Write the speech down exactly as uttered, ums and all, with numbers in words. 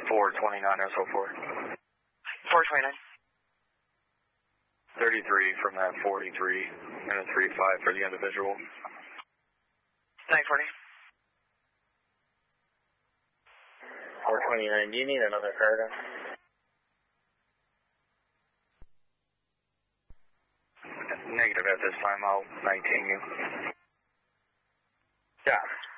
four twenty-nine S O four. four twenty-nine. thirty-three from that forty-three and a three five for the individual. nine forty. four twenty-nine, do you need another card? Negative at this time, I'll nineteen you. Yeah.